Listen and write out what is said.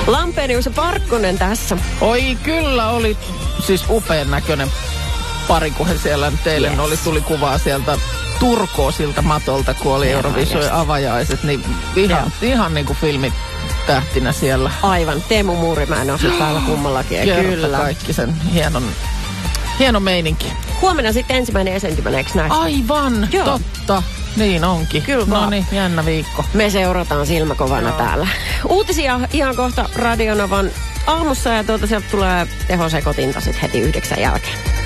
Lampenius ja Parkkonen tässä. Oi kyllä oli siis upean näköinen pari, kun he siellä teille tuli kuvaa sieltä turkoosilta matolta, kun oli Eurovision avajaiset, niin ihan niin kuin filmitähtinä siellä. Aivan, Teemu Muurimäen osu päällä kummallakin, kyllä. Kaikki sen hieno meininki. Huomenna sitten ensimmäinen esiintyminen, eikö näin? Aivan, totta. Niin onkin. Kyllä. No niin, jännä viikko. Me seurataan silmäkovana täällä. Uutisia ihan kohta Radionavan aamussa ja sieltä tulee tehosekotinta sitten heti 9 jälkeen.